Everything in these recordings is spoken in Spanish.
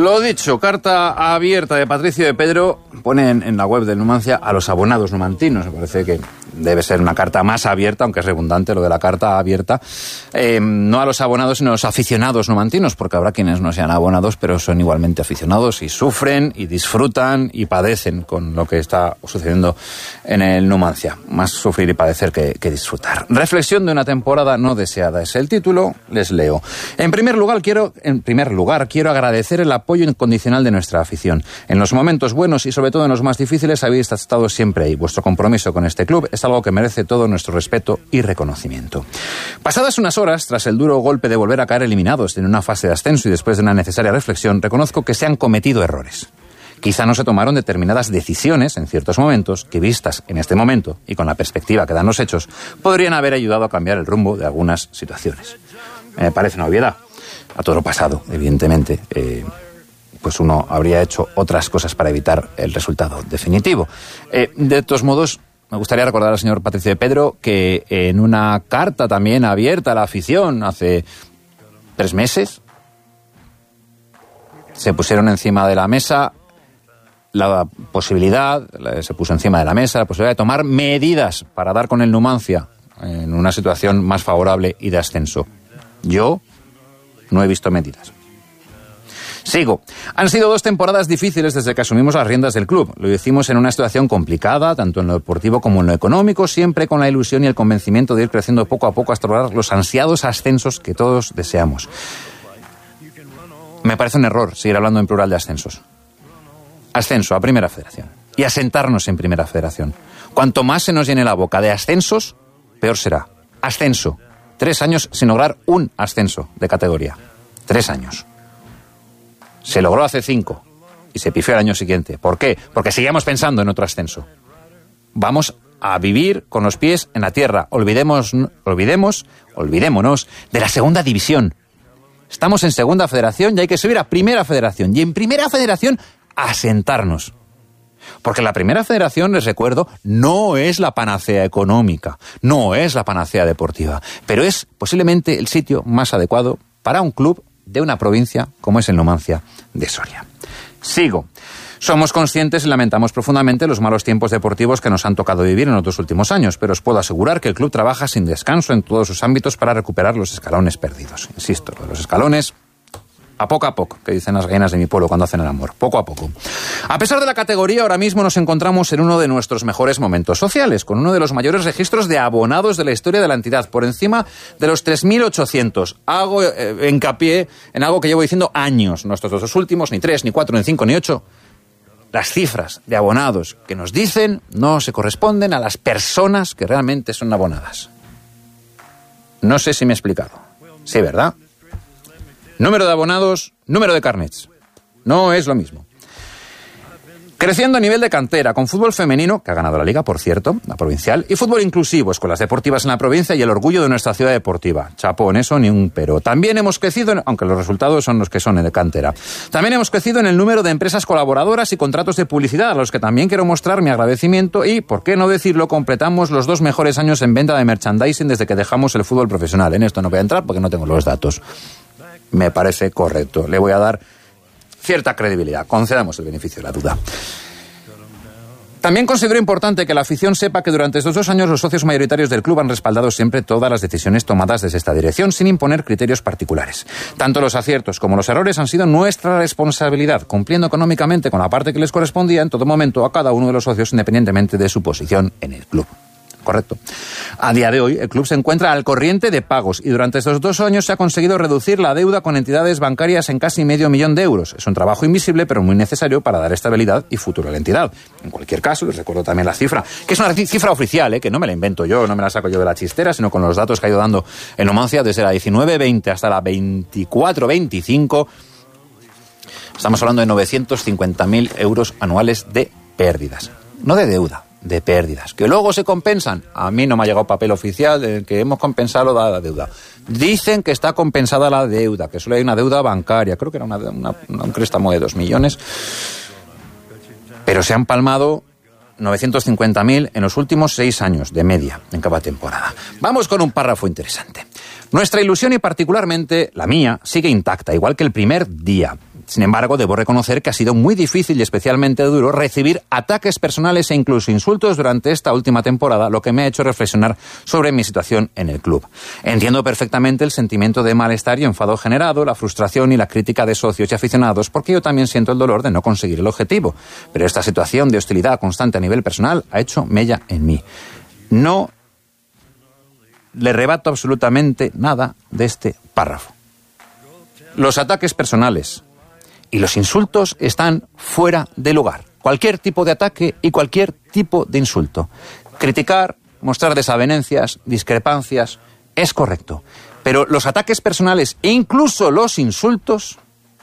Lo dicho, carta abierta de Patricio de Pedro, pone en la web del Numancia a los abonados numantinos. Me parece que debe ser una carta más abierta, aunque es redundante lo de la carta abierta, no a los abonados, sino a los aficionados numantinos, porque habrá quienes no sean abonados, pero son igualmente aficionados y sufren y disfrutan y padecen con lo que está sucediendo en el Numancia. Más sufrir y padecer que disfrutar. Reflexión de una temporada no deseada es el título, les leo. En primer lugar, quiero agradecer el apoyo incondicional de nuestra afición. En los momentos buenos y sobre todo en los más difíciles habéis estado siempre ahí. Vuestro compromiso con este club es algo que merece todo nuestro respeto y reconocimiento. Pasadas unas horas, tras el duro golpe de volver a caer eliminados en una fase de ascenso y después de una necesaria reflexión, reconozco que se han cometido errores. Quizá no se tomaron determinadas decisiones en ciertos momentos que, vistas en este momento y con la perspectiva que dan los hechos, podrían haber ayudado a cambiar el rumbo de algunas situaciones. Me parece una obviedad. A todo lo pasado, evidentemente, pues uno habría hecho otras cosas para evitar el resultado definitivo. De todos modos, me gustaría recordar al señor Patricio de Pedro que en una carta también abierta a la afición hace 3 meses se pusieron encima de la mesa se puso encima de la mesa la posibilidad de tomar medidas para dar con el Numancia en una situación más favorable y de ascenso. Yo no he visto medidas. Sigo. Han sido 2 temporadas difíciles desde que asumimos las riendas del club. Lo hicimos en una situación complicada, tanto en lo deportivo como en lo económico, siempre con la ilusión y el convencimiento de ir creciendo poco a poco hasta lograr los ansiados ascensos que todos deseamos. Me parece un error seguir hablando en plural de ascensos. Ascenso a Primera Federación. Y asentarnos en Primera Federación. Cuanto más se nos llene la boca de ascensos, peor será. Ascenso. 3 años sin lograr un ascenso de categoría. 3 años. Se logró hace 5 y se pifió el año siguiente. ¿Por qué? Porque seguíamos pensando en otro ascenso. Vamos a vivir con los pies en la tierra. Olvidémonos de la segunda división. Estamos en Segunda Federación y hay que subir a Primera Federación. Y en Primera Federación, asentarnos. Porque la Primera Federación, les recuerdo, no es la panacea económica, no es la panacea deportiva, pero es posiblemente el sitio más adecuado para un club de una provincia como es el Numancia de Soria. Sigo. Somos conscientes y lamentamos profundamente los malos tiempos deportivos que nos han tocado vivir en los 2 últimos años, pero os puedo asegurar que el club trabaja sin descanso en todos sus ámbitos para recuperar los escalones perdidos. Insisto, los escalones a poco, que dicen las gallinas de mi pueblo cuando hacen el amor, poco a poco. A pesar de la categoría, ahora mismo nos encontramos en uno de nuestros mejores momentos sociales, con uno de los mayores registros de abonados de la historia de la entidad, por encima de los 3.800. Hago hincapié en algo que llevo diciendo años, no estos 2 últimos, ni 3, ni 4, ni 5, ni 8. Las cifras de abonados que nos dicen no se corresponden a las personas que realmente son abonadas. No sé si me he explicado. Sí, ¿verdad? Número de abonados, número de carnets. No es lo mismo. Creciendo a nivel de cantera, con fútbol femenino, que ha ganado la liga, por cierto, la provincial, y fútbol inclusivo, escuelas deportivas en la provincia y el orgullo de nuestra ciudad deportiva. Chapo, en eso ni un pero. También hemos crecido, aunque los resultados son los que son en de cantera, también hemos crecido en el número de empresas colaboradoras y contratos de publicidad, a los que también quiero mostrar mi agradecimiento y, por qué no decirlo, completamos los 2 mejores años en venta de merchandising desde que dejamos el fútbol profesional. En esto no voy a entrar porque no tengo los datos. Me parece correcto. Le voy a dar cierta credibilidad. Concedamos el beneficio de la duda. También considero importante que la afición sepa que durante estos 2 años los socios mayoritarios del club han respaldado siempre todas las decisiones tomadas desde esta dirección, sin imponer criterios particulares. Tanto los aciertos como los errores han sido nuestra responsabilidad, cumpliendo económicamente con la parte que les correspondía en todo momento a cada uno de los socios, independientemente de su posición en el club. Correcto. A día de hoy, el club se encuentra al corriente de pagos y durante estos 2 años se ha conseguido reducir la deuda con entidades bancarias en casi $500,000 de euros. Es un trabajo invisible, pero muy necesario para dar estabilidad y futuro a la entidad. En cualquier caso, les recuerdo también la cifra, que es una cifra oficial, que no me la invento yo, no me la saco yo de la chistera, sino con los datos que ha ido dando el Numancia desde la 19-20 hasta la 24-25. Estamos hablando de 950.000 euros anuales de pérdidas, no de deuda. De pérdidas, que luego se compensan. A mí no me ha llegado papel oficial de que hemos compensado la deuda. Dicen que está compensada la deuda, que solo hay una deuda bancaria, creo que era un préstamo de 2 millones, pero se han palmado 950.000 en los últimos 6 años, de media, en cada temporada. Vamos con un párrafo interesante. Nuestra ilusión y particularmente la mía sigue intacta, igual que el primer día. Sin embargo, debo reconocer que ha sido muy difícil y especialmente duro recibir ataques personales e incluso insultos durante esta última temporada, lo que me ha hecho reflexionar sobre mi situación en el club. Entiendo perfectamente el sentimiento de malestar y enfado generado, la frustración y la crítica de socios y aficionados, porque yo también siento el dolor de no conseguir el objetivo. Pero esta situación de hostilidad constante a nivel personal ha hecho mella en mí. No le rebato absolutamente nada de este párrafo. Los ataques personales y los insultos están fuera de lugar. Cualquier tipo de ataque y cualquier tipo de insulto. Criticar, mostrar desavenencias, discrepancias, es correcto. Pero los ataques personales e incluso los insultos,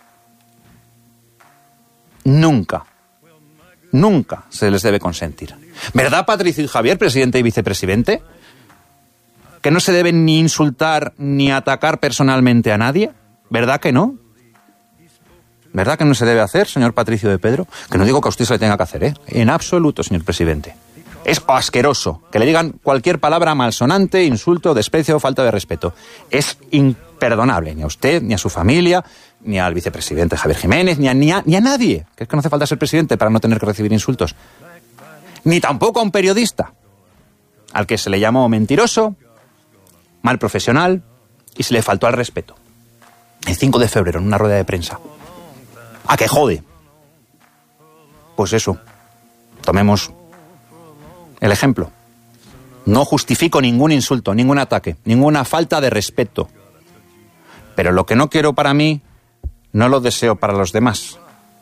nunca se les debe consentir. ¿Verdad, Patricio y Javier, presidente y vicepresidente? ¿Que no se deben ni insultar ni atacar personalmente a nadie? ¿Verdad que no? ¿Verdad que no se debe hacer, señor Patricio de Pedro? Que no digo que a usted se le tenga que hacer, ¿eh? En absoluto, señor presidente. Es asqueroso que le digan cualquier palabra malsonante, insulto, desprecio o falta de respeto. Es imperdonable, ni a usted, ni a su familia, ni al vicepresidente Javier Jiménez, ni a nadie. Que es que no hace falta ser presidente para no tener que recibir insultos. Ni tampoco a un periodista, al que se le llamó mentiroso, mal profesional y se le faltó al respeto. El 5 de febrero, en una rueda de prensa. ¿A qué jode? Pues eso. Tomemos el ejemplo. No justifico ningún insulto, ningún ataque, ninguna falta de respeto. Pero lo que no quiero para mí, no lo deseo para los demás.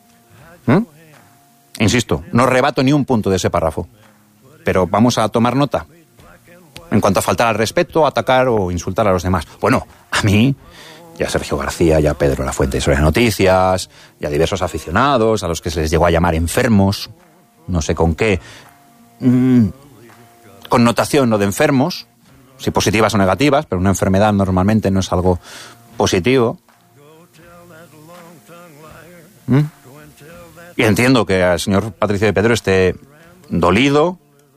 Insisto, no rebato ni un punto de ese párrafo. Pero vamos a tomar nota. En cuanto a faltar al respeto, atacar o insultar a los demás. Bueno, a mí, ya Sergio García, ya Pedro Lafuente de Sobre Noticias, ya diversos aficionados a los que se les llegó a llamar enfermos, no sé con qué connotación lo de enfermos, si positivas o negativas, pero una enfermedad normalmente no es algo positivo. Y entiendo que al señor Patricio de Pedro esté dolido,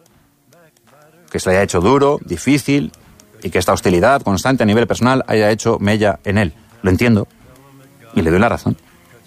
que se le haya hecho duro, difícil, y que esta hostilidad constante a nivel personal haya hecho mella en él. Lo entiendo y le doy la razón.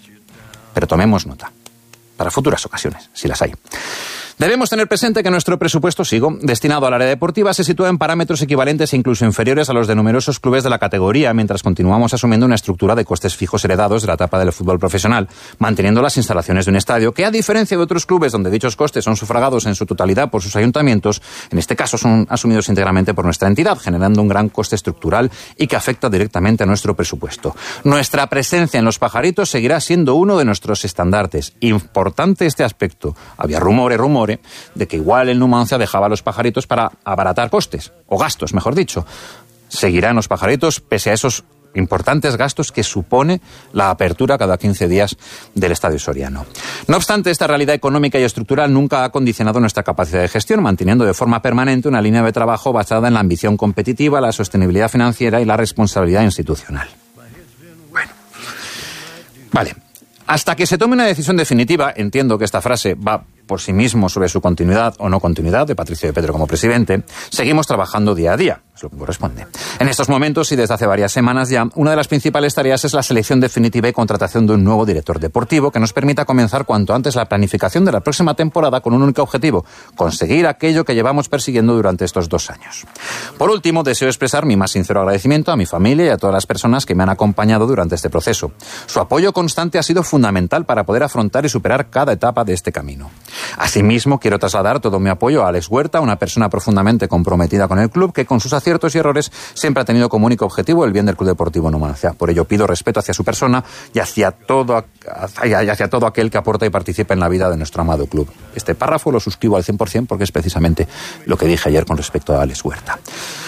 Pero tomemos nota para futuras ocasiones, si las hay. Debemos tener presente que nuestro presupuesto, destinado al área deportiva, se sitúa en parámetros equivalentes e incluso inferiores a los de numerosos clubes de la categoría, mientras continuamos asumiendo una estructura de costes fijos heredados de la etapa del fútbol profesional, manteniendo las instalaciones de un estadio que, a diferencia de otros clubes donde dichos costes son sufragados en su totalidad por sus ayuntamientos, en este caso son asumidos íntegramente por nuestra entidad, generando un gran coste estructural y que afecta directamente a nuestro presupuesto. Nuestra presencia en Los Pajaritos seguirá siendo uno de nuestros estandartes. Importante este aspecto. Había rumores de que igual el Numancia dejaba a Los Pajaritos para abaratar costes, o gastos, mejor dicho. Seguirá en Los Pajaritos pese a esos importantes gastos que supone la apertura cada 15 días del Estadio Soriano. No obstante, esta realidad económica y estructural nunca ha condicionado nuestra capacidad de gestión, manteniendo de forma permanente una línea de trabajo basada en la ambición competitiva, la sostenibilidad financiera y la responsabilidad institucional. Bueno, vale. Hasta que se tome una decisión definitiva, entiendo que esta frase va por sí mismo sobre su continuidad o no continuidad de Patricio de Pedro como presidente, seguimos trabajando día a día, es lo que corresponde. En estos momentos y desde hace varias semanas ya, una de las principales tareas es la selección definitiva y contratación de un nuevo director deportivo que nos permita comenzar cuanto antes la planificación de la próxima temporada con un único objetivo: conseguir aquello que llevamos persiguiendo durante estos 2 años. Por último, deseo expresar mi más sincero agradecimiento a mi familia y a todas las personas que me han acompañado durante este proceso. Su apoyo constante ha sido fundamental para poder afrontar y superar cada etapa de este camino. Asimismo, quiero trasladar todo mi apoyo a Alex Huerta, una persona profundamente comprometida con el club que, con sus aciertos y errores, siempre ha tenido como único objetivo el bien del Club Deportivo Numancia. Por ello pido respeto hacia su persona y hacia todo aquel que aporta y participa en la vida de nuestro amado club. Este párrafo lo suscribo al 100% porque es precisamente lo que dije ayer con respecto a Alex Huerta.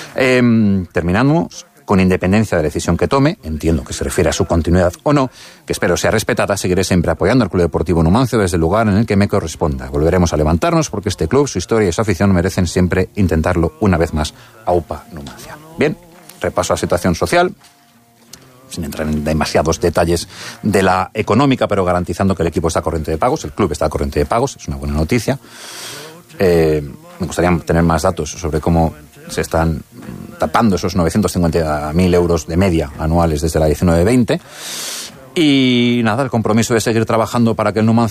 Terminamos. Con independencia de la decisión que tome, entiendo que se refiere a su continuidad o no, que espero sea respetada, seguiré siempre apoyando al Club Deportivo Numancia desde el lugar en el que me corresponda. Volveremos a levantarnos porque este club, su historia y su afición merecen siempre intentarlo una vez más. AUPA Numancia. Bien, repaso a la situación social, sin entrar en demasiados detalles de la económica, pero garantizando que el equipo está corriente de pagos, el club está corriente de pagos, es una buena noticia. Me gustaría tener más datos sobre cómo se están tapando esos 950.000 euros de media anuales desde la 19-20. Y nada, el compromiso de seguir trabajando para que el Numancia